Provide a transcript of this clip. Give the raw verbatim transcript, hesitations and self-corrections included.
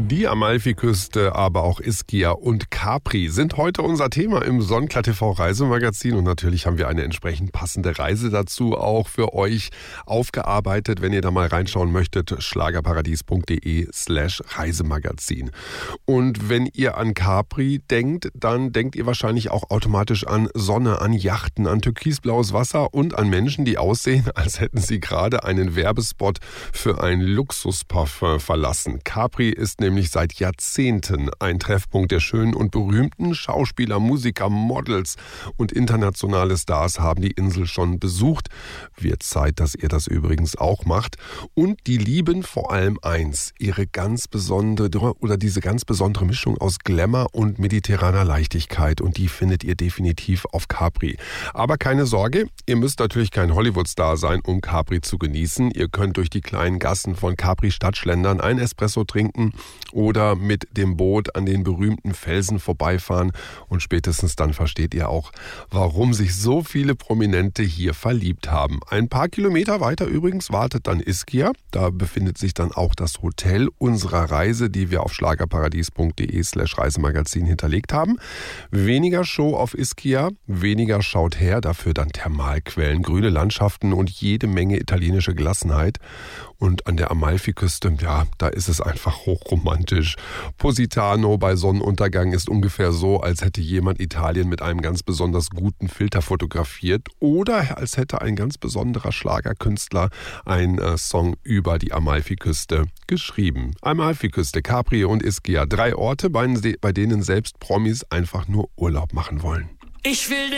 Die Amalfiküste, aber auch Ischia und Capri sind heute unser Thema im Sonnenklar T V Reisemagazin. Und natürlich haben wir eine entsprechend passende Reise dazu auch für euch aufgearbeitet. Wenn ihr da mal reinschauen möchtet, schlagerparadies.de slash Reisemagazin. Und wenn ihr an Capri denkt, dann denkt ihr wahrscheinlich auch automatisch an Sonne, an Yachten, an türkisblaues Wasser und an Menschen, die aussehen, als hätten sie gerade einen Werbespot für ein Luxusparfum verlassen. Capri ist nämlich seit Jahrzehnten ein Treffpunkt der schönen und berühmten Schauspieler, Musiker, Models und internationale Stars haben die Insel schon besucht. Wird Zeit, dass ihr das übrigens auch macht. Und die lieben vor allem eins, ihre ganz besondere oder diese ganz besondere Mischung aus Glamour und mediterraner Leichtigkeit. Und die findet ihr definitiv auf Capri. Aber keine Sorge, ihr müsst natürlich kein Hollywood-Star sein, um Capri zu genießen. Ihr könnt durch die kleinen Gassen von Capri-Stadt schlendern, ein Espresso trinken oder mit dem Boot an den berühmten Felsen vorbeifahren. Und spätestens dann versteht ihr auch, warum sich so viele Prominente hier verliebt haben. Ein paar Kilometer weiter übrigens wartet dann Ischia. Da befindet sich dann auch das Hotel unserer Reise, die wir auf schlagerparadies.de slash Reisemagazin hinterlegt haben. Weniger Show auf Ischia, weniger schaut her, dafür dann Thermalquellen, grüne Landschaften und jede Menge italienische Gelassenheit. Und an der Amalfiküste, ja, da ist es einfach hochromantisch. Positano bei Sonnenuntergang ist ungefähr so, als hätte jemand Italien mit einem ganz besonders guten Filter fotografiert oder als hätte ein ganz besonderer Schlagerkünstler einen äh, Song über die Amalfiküste geschrieben. Amalfiküste, Capri und Ischia, drei Orte, bei, bei denen selbst Promis einfach nur Urlaub machen wollen. Ich will